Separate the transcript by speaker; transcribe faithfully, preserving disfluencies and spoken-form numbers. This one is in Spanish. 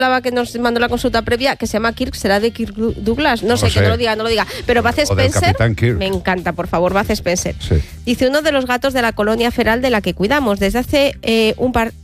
Speaker 1: que nos mandó la consulta previa, que se llama Kirk, será de Kirk Douglas. No,
Speaker 2: No
Speaker 1: sé,
Speaker 2: lo
Speaker 1: que
Speaker 2: sé.
Speaker 1: no lo diga, no lo diga. Pero Bud
Speaker 2: O del
Speaker 1: Spencer,
Speaker 2: Capitán Kirk.
Speaker 1: me encanta, por favor, Bud Spencer.
Speaker 2: Sí.
Speaker 1: Dice, uno de los gatos de la colonia feral de la que cuidamos. Desde hace eh, un par